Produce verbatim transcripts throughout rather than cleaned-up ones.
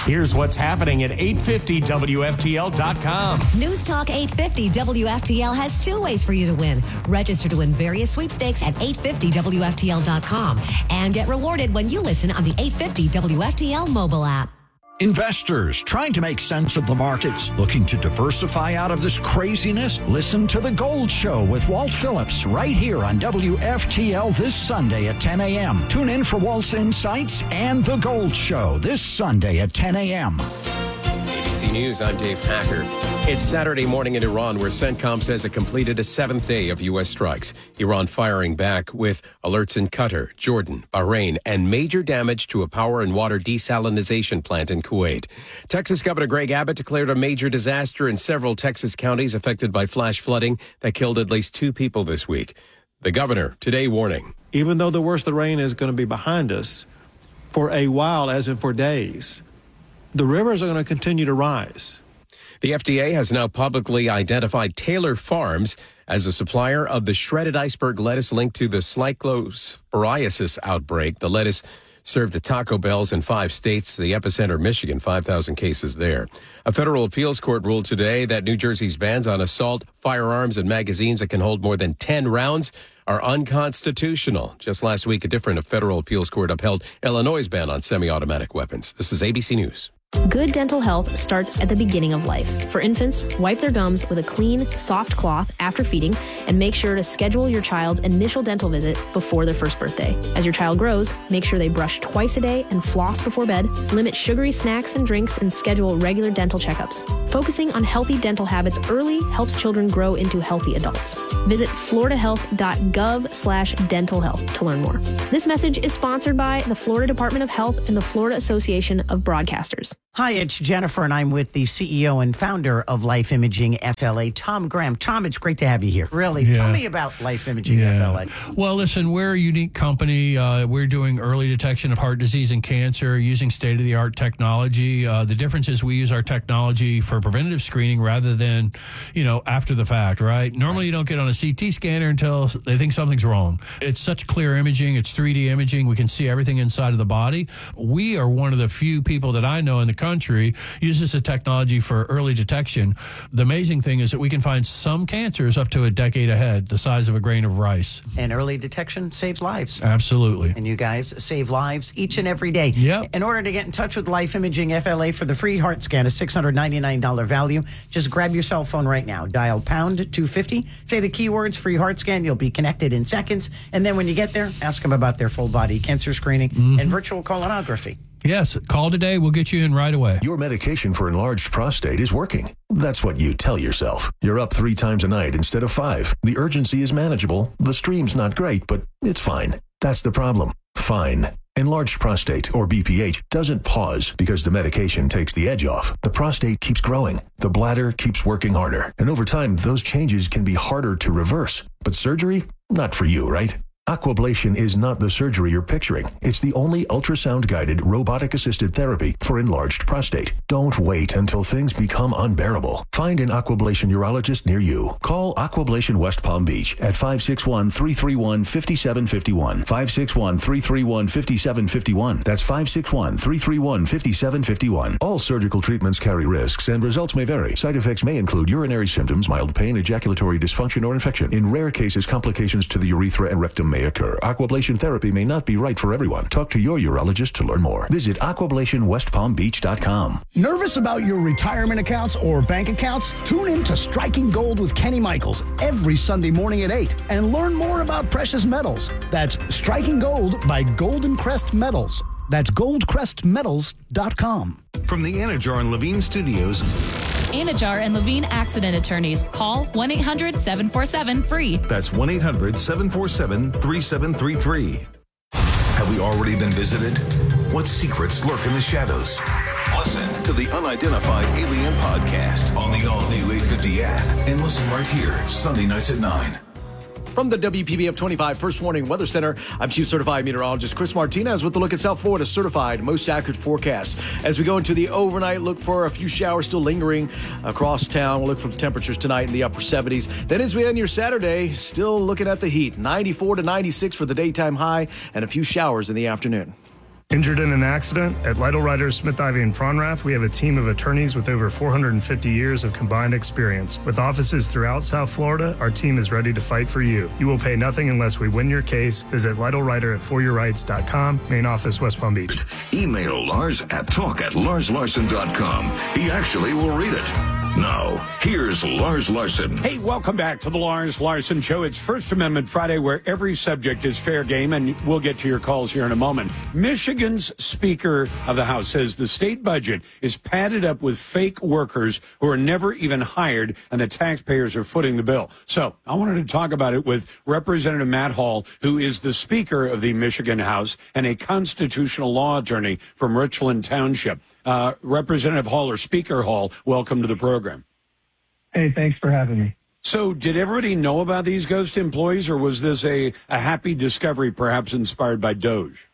Here's what's happening at eight fifty W F T L dot com. News Talk eight fifty W F T L has two ways for you to win. Register to win various sweepstakes at eight fifty W F T L dot com and get rewarded when you listen on the eight fifty W F T L mobile app. Investors trying to make sense of the markets, looking to diversify out of this craziness? Listen to The Gold Show with Walt Phillips right here on W F T L this Sunday at ten a.m. Tune in for Walt's insights and The Gold Show this Sunday at ten a.m. A B C News, I'm Dave Packer. It's Saturday morning in Iran, where CENTCOM says it completed a seventh day of U S strikes. Iran firing back with alerts in Qatar, Jordan, Bahrain, and major damage to a power and water desalinization plant in Kuwait. Texas Governor Greg Abbott declared a major disaster in several Texas counties affected by flash flooding that killed at least two people this week. The governor today warning. Even though the worst of the rain is going to be behind us for a while, as in for days, the rivers are going to continue to rise. The F D A has now publicly identified Taylor Farms as a supplier of the shredded iceberg lettuce linked to the cyclosporiasis outbreak. The lettuce served at Taco Bell's in five states, the epicenter, Michigan, five thousand cases there. A federal appeals court ruled today that New Jersey's bans on assault, firearms, and magazines that can hold more than ten rounds are unconstitutional. Just last week, a different federal appeals court upheld Illinois' ban on semi-automatic weapons. This is A B C News. Good dental health starts at the beginning of life. For infants, wipe their gums with a clean, soft cloth after feeding, and make sure to schedule your child's initial dental visit before their first birthday. As your child grows, make sure they brush twice a day and floss before bed, limit sugary snacks and drinks, and schedule regular dental checkups. Focusing on healthy dental habits early helps children grow into healthy adults. Visit floridahealth.gov slash dental health to learn more. This message is sponsored by the Florida Department of Health and the Florida Association of Broadcasters. Hi, it's Jennifer, and I'm with the C E O and founder of Life Imaging F L A, Tom Graham. Tom, it's great to have you here. Really, yeah. Tell me about Life Imaging yeah. F L A. Well, listen, we're a unique company. Uh, we're doing early detection of heart disease and cancer using state-of-the-art technology. Uh, the difference is we use our technology for preventative screening rather than, you know, after the fact, right? Normally, right. You don't get on a C T scanner until they think something's wrong. It's such clear imaging. It's three D imaging. We can see everything inside of the body. We are one of the few people that I know in the country uses the technology for early detection. The amazing thing is that we can find some cancers up to a decade ahead, the size of a grain of rice. And early detection saves lives. Absolutely. And you guys save lives each and every day. Yep. In order to get in touch with Life Imaging F L A for the free heart scan, a six hundred ninety-nine dollars value, just grab your cell phone right now. Dial pound two fifty, say the keywords free heart scan. You'll be connected in seconds. And then when you get there, ask them about their full body cancer screening mm-hmm. and virtual colonography. Yes, call today. We'll get you in right away. Your medication for enlarged prostate is working. That's what you tell yourself. You're up three times a night instead of five. The urgency is manageable. The stream's not great, but it's fine. That's the problem. Fine. Enlarged prostate, or B P H, doesn't pause because the medication takes the edge off. The prostate keeps growing. The bladder keeps working harder. And over time, those changes can be harder to reverse. But surgery? Not for you, right? Aquablation is not the surgery you're picturing. It's the only ultrasound-guided, robotic-assisted therapy for enlarged prostate. Don't wait until things become unbearable. Find an Aquablation urologist near you. Call Aquablation West Palm Beach at five six one, three three one, five seven five one. five six one, three three one, five seven five one. That's five six one, three three one, five seven five one. All surgical treatments carry risks, and results may vary. Side effects may include urinary symptoms, mild pain, ejaculatory dysfunction, or infection. In rare cases, complications to the urethra and rectum may occur. Aquablation therapy may not be right for everyone. Talk to your urologist to learn more. Visit aquablation west palm beach dot com. Nervous about your retirement accounts or bank accounts? Tune in to Striking Gold with Kenny Michaels every Sunday morning at eight and learn more about precious metals. That's Striking Gold by Golden Crest Metals. That's gold crest metals dot com. From the Anajar and Levine Studios, Anajar and Levine Accident Attorneys. Call one eight hundred seven four seven free. That's one eight hundred seven four seven three seven three three. Have we already been visited? What secrets lurk in the shadows? Listen to the Unidentified Alien Podcast on the all-new eight fifty app and listen right here, Sunday nights at nine. From the W P B F twenty-five First Warning Weather Center, I'm Chief Certified Meteorologist Chris Martinez with the look at South Florida's certified most accurate forecast. As we go into the overnight, look for a few showers still lingering across town. We'll look for the temperatures tonight in the upper seventies. Then as we end your Saturday, still looking at the heat. ninety-four to ninety-six for the daytime high and a few showers in the afternoon. Injured in an accident? At Lytle Writers, Smith, Ivy, and Fronrath, we have a team of attorneys with over four hundred fifty years of combined experience. With offices throughout South Florida, our team is ready to fight for you. You will pay nothing unless we win your case. Visit Lytle Writer at for your rights dot com, main office, West Palm Beach. Email Lars at talk at lars larson dot com. He actually will read it. Now, here's Lars Larson. Hey, welcome back to the Lars Larson Show. It's First Amendment Friday, where every subject is fair game, and we'll get to your calls here in a moment. Michigan's Speaker of the House says the state budget is padded up with fake workers who are never even hired, and the taxpayers are footing the bill. So I wanted to talk about it with Representative Matt Hall, who is the Speaker of the Michigan House and a constitutional law attorney from Richland Township. Uh, Representative Hall, or Speaker Hall, welcome to the program. Hey, thanks for having me. So did everybody know about these ghost employees, or was this a, a happy discovery, perhaps inspired by Doge?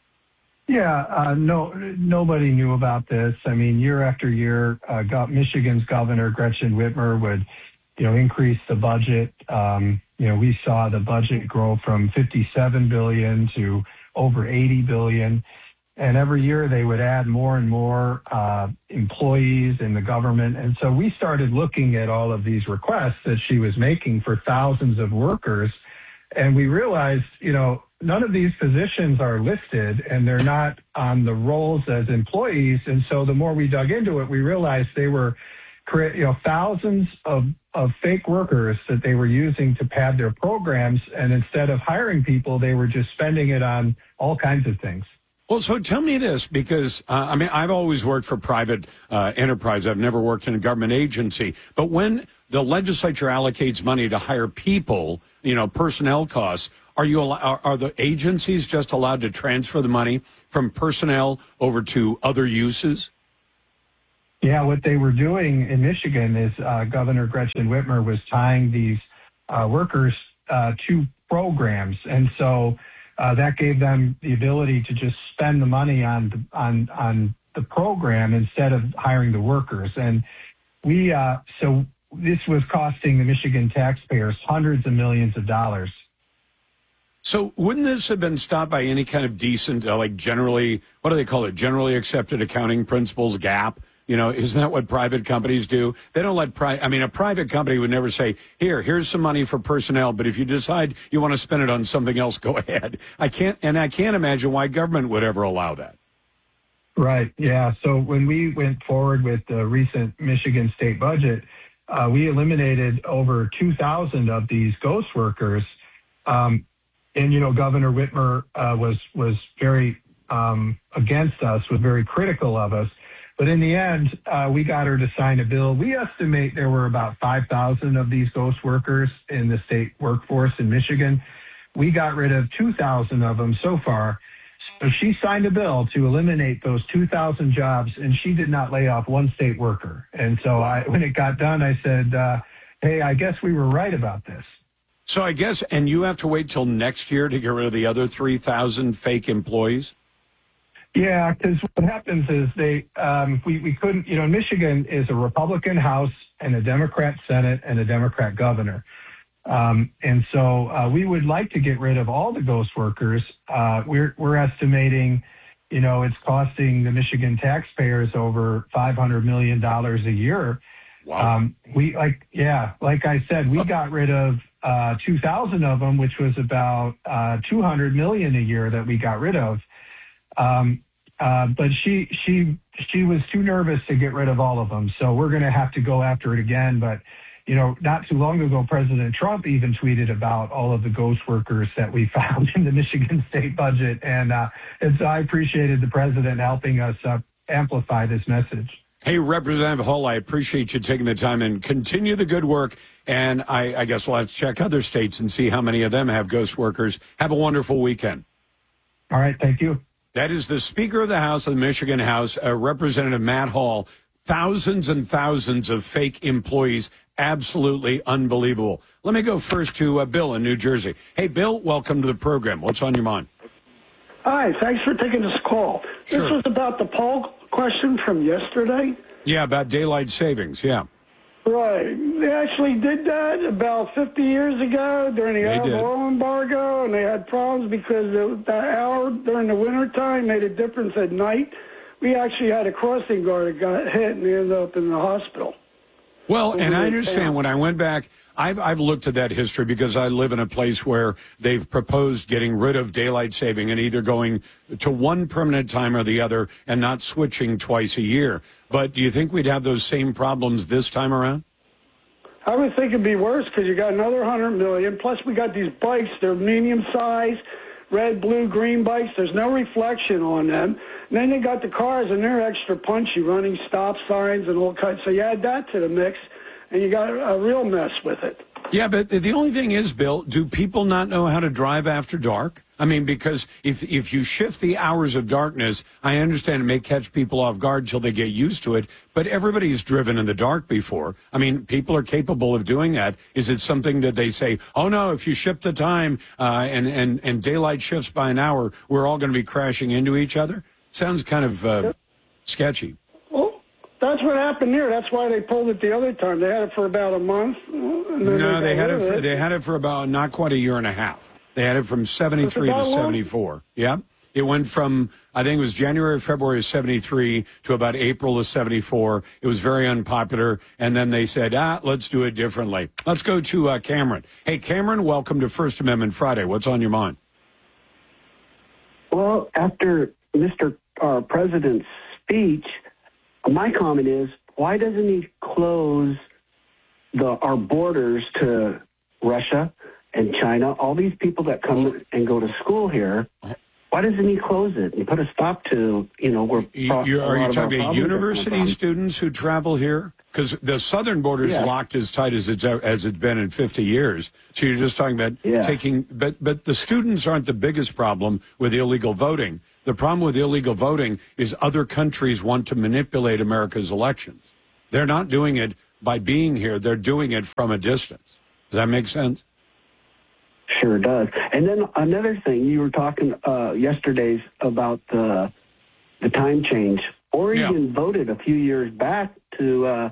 Yeah, uh, no, nobody knew about this. I mean, year after year, uh, got Michigan's Governor Gretchen Whitmer would, you know, increase the budget. Um, you know, we saw the budget grow from fifty-seven billion dollars to over eighty billion dollars. And every year they would add more and more uh, employees in the government. And so we started looking at all of these requests that she was making for thousands of workers. And we realized, you know, none of these positions are listed and they're not on the rolls as employees. And so the more we dug into it, we realized they were, you know, thousands of, of fake workers that they were using to pad their programs. And instead of hiring people, they were just spending it on all kinds of things. Well, so tell me this, because, uh, I mean, I've always worked for private uh, enterprise. I've never worked in a government agency. But when the legislature allocates money to hire people, you know, personnel costs, are you are, are the agencies just allowed to transfer the money from personnel over to other uses? Yeah, what they were doing in Michigan is uh, Governor Gretchen Whitmer was tying these uh, workers uh, to programs. And so Uh, that gave them the ability to just spend the money on the, on on the program instead of hiring the workers. And we uh, so this was costing the Michigan taxpayers hundreds of millions of dollars. So wouldn't this have been stopped by any kind of decent, uh, like generally, what do they call it? Generally accepted accounting principles, GAAP? You know, isn't that what private companies do? They don't let, pri- I mean, a private company would never say, here, here's some money for personnel, but if you decide you want to spend it on something else, go ahead. I can't, and I can't imagine why government would ever allow that. Right, yeah. So when we went forward with the recent Michigan state budget, uh, we eliminated over two thousand of these ghost workers. Um, and, you know, Governor Whitmer uh, was, was very um, against us, was very critical of us. But in the end, uh, we got her to sign a bill. We estimate there were about five thousand of these ghost workers in the state workforce in Michigan. We got rid of two thousand of them so far. So she signed a bill to eliminate those two thousand jobs, and she did not lay off one state worker. And so I, when it got done, I said, uh, hey, I guess we were right about this. So I guess, and you have to wait till next year to get rid of the other three thousand fake employees? Yeah, because what happens is they um, we, we couldn't, you know, Michigan is a Republican House and a Democrat Senate and a Democrat governor. Um, and so uh, we would like to get rid of all the ghost workers. Uh, we're, we're estimating, you know, it's costing the Michigan taxpayers over five hundred million dollars a year. Wow. Um, we like, yeah, like I said, we got rid of uh, two thousand of them, which was about uh, two hundred million a year that we got rid of. Um, uh, but she, she, she was too nervous to get rid of all of them. So we're going to have to go after it again. But, you know, not too long ago, President Trump even tweeted about all of the ghost workers that we found in the Michigan state budget. And, uh, and so I appreciated the president helping us uh, amplify this message. Hey, Representative Hall, I appreciate you taking the time and continue the good work. And I, I guess we'll have to check other states and see how many of them have ghost workers. Have a wonderful weekend. All right. Thank you. That is the Speaker of the House of the Michigan House, uh, Representative Matt Hall. Thousands and thousands of fake employees. Absolutely unbelievable. Let me go first to uh, Bill in New Jersey. Hey, Bill, welcome to the program. What's on your mind? Hi, thanks for taking this call. Sure. This was about the poll question from yesterday. Yeah, about daylight savings, yeah. Right. They actually did that about fifty years ago during the They Arab did. oil embargo, and they had problems because the, that hour during the wintertime made a difference at night. We actually had a crossing guard that got hit, and they ended up in the hospital. Well, Over and I the understand town. when I went back, I've, I've looked at that history because I live in a place where they've proposed getting rid of daylight saving and either going to one permanent time or the other and not switching twice a year. But do you think we'd have those same problems this time around? I would think it'd be worse because you got another hundred million. Plus, we got these bikes. They're medium size, red, blue, green bikes. There's no reflection on them. And then they got the cars, and they're extra punchy, running stop signs and all kinds. So you add that to the mix, and you got a real mess with it. Yeah, but the only thing is, Bill, do people not know how to drive after dark? I mean, because if if you shift the hours of darkness, I understand it may catch people off guard till they get used to it, but everybody's driven in the dark before. I mean, people are capable of doing that. Is it something that they say, oh, no, if you shift the time uh, and, and, and daylight shifts by an hour, we're all going to be crashing into each other? Sounds kind of uh, sketchy. That's what happened here. That's why they pulled it the other time. They had it for about a month. And then No, they got had it. rid of For, they had it for about not quite a year and a half. They had it from seventy-three to That's about long? seventy-four. Yeah, it went from I think it was January, February of seventy-three to about April of seventy-four. It was very unpopular, and then they said, ah, let's do it differently. Let's go to uh, Cameron. Hey, Cameron, welcome to First Amendment Friday. What's on your mind? Well, after Mister Uh, President's speech, my comment is, why doesn't he close the our borders to Russia and China, all these people that come and go to school here? Why doesn't he close it and put a stop to, you know, where You, you, are you talking about university students? students who travel here? Because the southern border is Yeah. locked as tight as it's as it's been in fifty years. So you're just talking about Yeah. taking, but but the students aren't the biggest problem with illegal voting. The problem with illegal voting is other countries want to manipulate America's elections. They're not doing it by being here. They're doing it from a distance. Does that make sense? Sure does. And then another thing, you were talking uh, yesterday's about the the time change. Oregon voted a few years back to uh,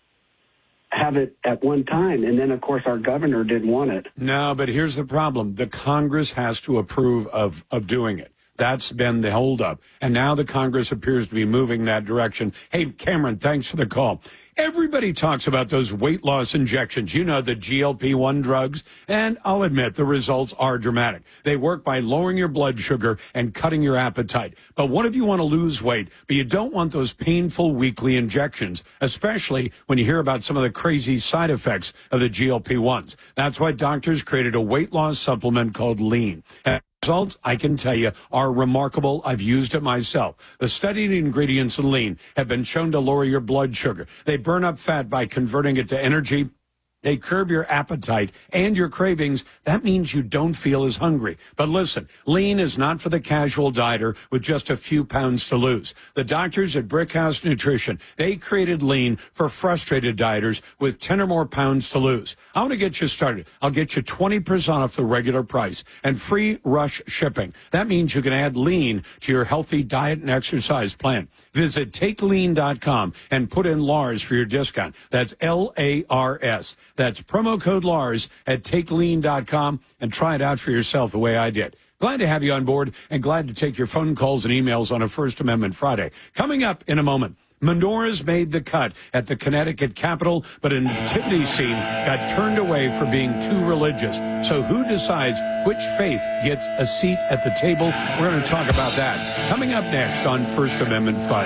have it at one time, and then, of course, our governor didn't want it. No, but here's the problem. The Congress has to approve of, of doing it. That's been the holdup. And now the Congress appears to be moving that direction. Hey, Cameron, thanks for the call. Everybody talks about those weight loss injections, you know, the G L P one drugs. And I'll admit the results are dramatic. They work by lowering your blood sugar and cutting your appetite. But what if you want to lose weight, but you don't want those painful weekly injections, especially when you hear about some of the crazy side effects of the G L P ones? That's why doctors created a weight loss supplement called Lean. And results, I can tell you, are remarkable. I've used it myself. The studied ingredients in Lean have been shown to lower your blood sugar. They burn up fat by converting it to energy. They curb your appetite and your cravings. That means you don't feel as hungry. But listen, Lean is not for the casual dieter with just a few pounds to lose. The doctors at Brickhouse Nutrition, they created Lean for frustrated dieters with ten or more pounds to lose. I want to get you started. I'll get you twenty percent off the regular price and free rush shipping. That means you can add Lean to your healthy diet and exercise plan. Visit take lean dot com and put in Lars for your discount. That's L A R S. That's promo code Lars at take lean dot com and try it out for yourself the way I did. Glad to have you on board and glad to take your phone calls and emails on a First Amendment Friday. Coming up in a moment, menorahs made the cut at the Connecticut Capitol, but a nativity scene got turned away for being too religious. So who decides which faith gets a seat at the table? We're going to talk about that. Coming up next on First Amendment Friday.